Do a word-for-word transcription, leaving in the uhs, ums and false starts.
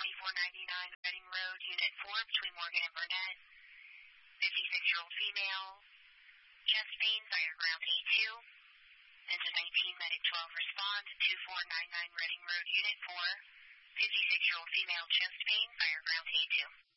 twenty-four ninety-nine Reading Road, Unit four, between Morgan and Burnett. fifty-six-year-old female. Chest pain, diagram A two. Engine nineteen, medic twelve, respond. twenty-four ninety-nine Reading Road, Unit four. fifty-six-year-old female, chest pain, diagram A two.